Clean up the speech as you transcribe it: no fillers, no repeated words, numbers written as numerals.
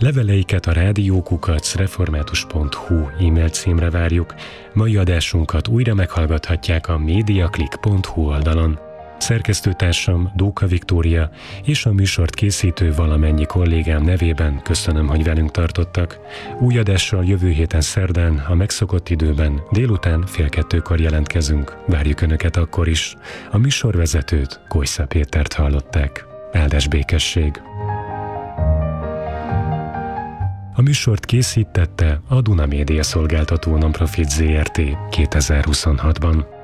Leveleiket a rádiókukac.református.hu e-mail címre várjuk. Mai adásunkat újra meghallgathatják a mediaclick.hu oldalon. Szerkesztőtársam Dóka Viktória és a műsort készítő valamennyi kollégám nevében köszönöm, hogy velünk tartottak. Új adással jövő héten szerdán, a megszokott időben, délután 1:30-kor jelentkezünk. Várjuk Önöket akkor is. A műsorvezetőt, Kojsza Pétert hallották. Áldás békesség! A műsort készítette a Duna Média Szolgáltató Nonprofit Zrt. 2026-ban.